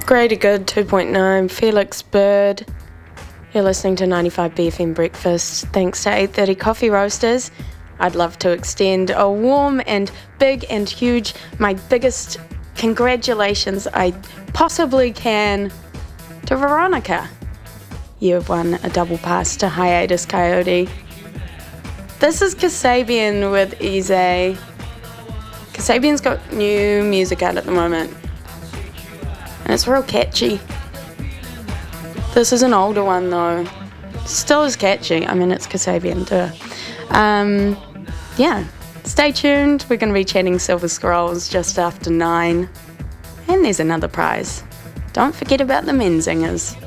Grady Good 2.9, Felix Bird. You're listening to 95 BFM Breakfast. Thanks to 830 Coffee Roasters. I'd love to extend a warm and big and huge, my biggest congratulations I possibly can to Veronica. You have won a double pass to Hiatus Coyote. This is Kasabian with Easy. Kasabian's got new music out at the moment. And it's real catchy. This is an older one though. Still as catchy. I mean, it's Kasabian too. Yeah, stay tuned. We're going to be chatting Silver Scrolls just after 9. And there's another prize. Don't forget about the Menzingers.